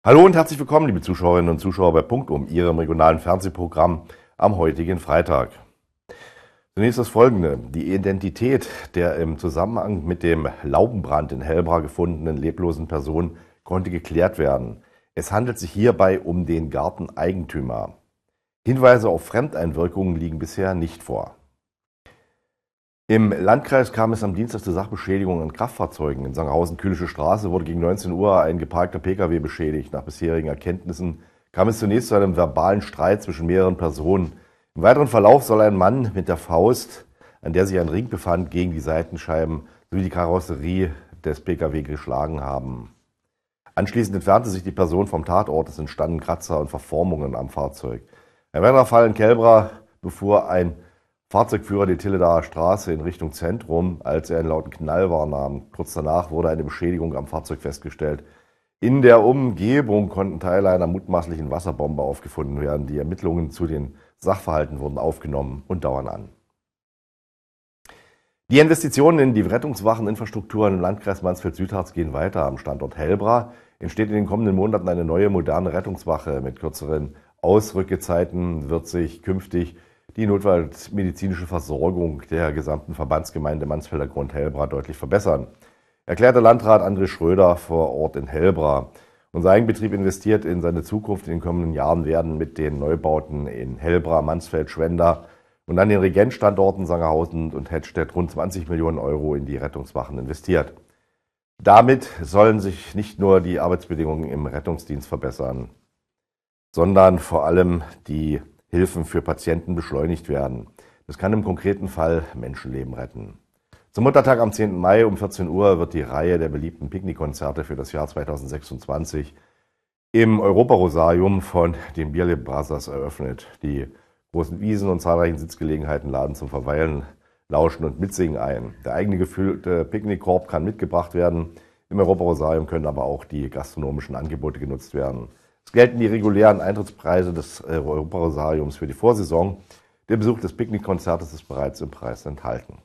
Hallo und herzlich willkommen, liebe Zuschauerinnen und Zuschauer bei Punktum, Ihrem regionalen Fernsehprogramm am heutigen Freitag. Zunächst das Folgende. Die Identität der im Zusammenhang mit dem Laubenbrand in Hellbra gefundenen leblosen Person konnte geklärt werden. Es handelt sich hierbei um den Garteneigentümer. Hinweise auf Fremdeinwirkungen liegen bisher nicht vor. Im Landkreis kam es am Dienstag zu Sachbeschädigungen an Kraftfahrzeugen. In Sangerhausen-Kühlische Straße wurde gegen 19 Uhr ein geparkter Pkw beschädigt. Nach bisherigen Erkenntnissen kam es zunächst zu einem verbalen Streit zwischen mehreren Personen. Im weiteren Verlauf soll ein Mann mit der Faust, an der sich ein Ring befand, gegen die Seitenscheiben sowie die Karosserie des Pkw geschlagen haben. Anschließend entfernte sich die Person vom Tatort. Es entstanden Kratzer und Verformungen am Fahrzeug. Ein weiterer Fall in Kelbra befuhr ein Fahrzeugführer die Tilledaer Straße in Richtung Zentrum, als er einen lauten Knall wahrnahm. Kurz danach wurde eine Beschädigung am Fahrzeug festgestellt. In der Umgebung konnten Teile einer mutmaßlichen Wasserbombe aufgefunden werden. Die Ermittlungen zu den Sachverhalten wurden aufgenommen und dauern an. Die Investitionen in die Rettungswacheninfrastruktur im Landkreis Mansfeld-Südharz gehen weiter. Am Standort Hellbra entsteht in den kommenden Monaten eine neue moderne Rettungswache. Mit kürzeren Ausrückezeiten wird sich künftig die notfallmedizinische Versorgung der gesamten Verbandsgemeinde Mansfelder Grund-Hellbra deutlich verbessern, erklärte Landrat André Schröder vor Ort in Hellbra. Unser Eigenbetrieb investiert in seine Zukunft. In den kommenden Jahren werden mit den Neubauten in Hellbra, Mansfeld, Schwenda und an den Regentstandorten Sangerhausen und Hettstedt rund 20 Millionen Euro in die Rettungswachen investiert. Damit sollen sich nicht nur die Arbeitsbedingungen im Rettungsdienst verbessern, sondern vor allem die Hilfen für Patienten beschleunigt werden. Das kann im konkreten Fall Menschenleben retten. Zum Muttertag am 10. Mai um 14 Uhr wird die Reihe der beliebten Picknickkonzerte für das Jahr 2026 im Europarosarium von den Bierle Brothers eröffnet. Die großen Wiesen und zahlreichen Sitzgelegenheiten laden zum Verweilen, Lauschen und Mitsingen ein. Der eigene gefüllte Picknickkorb kann mitgebracht werden. Im Europarosarium können aber auch die gastronomischen Angebote genutzt werden. Es gelten die regulären Eintrittspreise des Europarosariums für die Vorsaison. Der Besuch des Picknickkonzertes ist bereits im Preis enthalten.